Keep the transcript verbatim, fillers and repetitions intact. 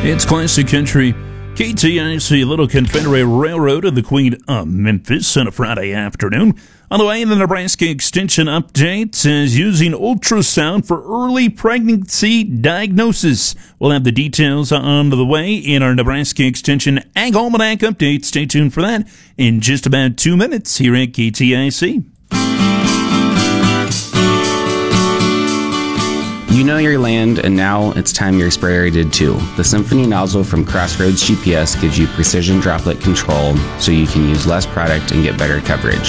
It's classic country. K T I C, Little Confederate Railroad of the Queen of Memphis on a Friday afternoon. On the way, the Nebraska Extension update says using ultrasound for early pregnancy diagnosis. We'll have the details on the way in our Nebraska Extension Ag Almanac update. Stay tuned for that in just about two minutes here at K T I C. You know your land, and now it's time your sprayer did too. The Symphony nozzle from Crossroads G P S gives you precision droplet control so you can use less product and get better coverage.